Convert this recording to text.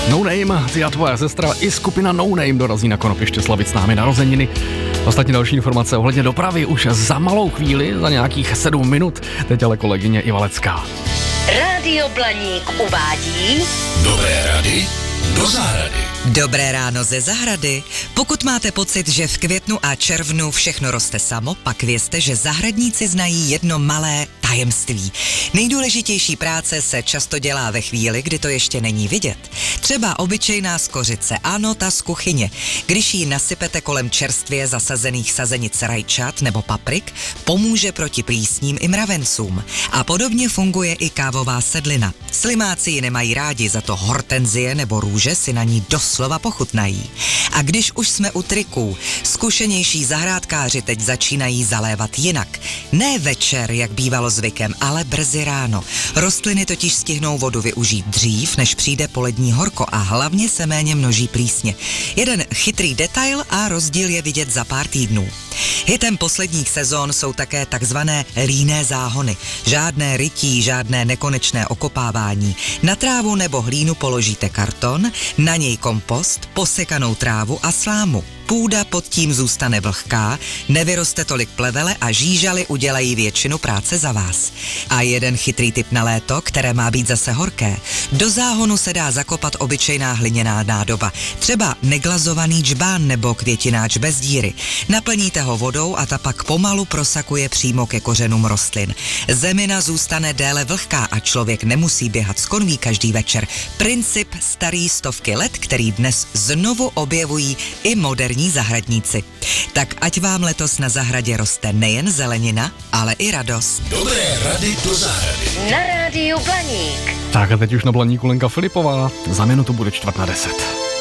No Name, ty a tvoje sestra i skupina No Name dorazí na Konopiště slavit s námi narozeniny. Ostatně další informace ohledně dopravy už za malou chvíli, za nějakých 7 minut. Teď ale kolegyně Iva Lecká. Rádio Blaník uvádí Dobré rady do zahrady. Dobré ráno ze zahrady. Pokud máte pocit, že v květnu a červnu všechno roste samo, pak vězte, že zahradníci znají jedno malé tajemství. Nejdůležitější práce se často dělá ve chvíli, kdy to ještě není vidět. Třeba obyčejná skořice, ano, ta z kuchyně. Když ji nasypete kolem čerstvě zasazených sazenic rajčat nebo paprik, pomůže proti plísním i mravencům. A podobně funguje i kávová sedlina. Slimáci ji nemají rádi, za to hortenzie nebo růže si na ní doslova pochutnají. A když už jsme u triků, zkušenější zahrádkáři teď začínají zalévat jinak. Ne večer, jak bývalo zvykem, ale brzy ráno. Rostliny totiž stihnou vodu využít dřív, než přijde polední horko a hlavně se méně množí plísně. Jeden chytrý detail a rozdíl je vidět za pár týdnů. Hitem posledních sezon jsou také takzvané líné záhony. Žádné rytí, žádné nekonečné okopávání. Na trávu nebo hlínu položíte karton, na něj kompost, posekanou trávu a slámu. Půda pod tím zůstane vlhká, nevyroste tolik plevele a žížaly udělají většinu práce za vás. A jeden chytrý tip na léto, které má být zase horké. Do záhonu se dá zakopat obyčejná hliněná nádoba, třeba neglazovaný džbán nebo květináč bez díry. Naplníte ho vodou a ta pak pomalu prosakuje přímo ke kořenům rostlin. Zemina zůstane déle vlhká a člověk nemusí běhat z konví každý večer. Princip starý stovky let, který dnes znovu objevují i moderní zahradníci. Tak ať vám letos na zahradě roste nejen zelenina, ale i radost. Dobré rady do zahrady. na Rádiu Blaník. Tak a teď už na Blaníku Lenka Filipová. Za minutu bude 9:45.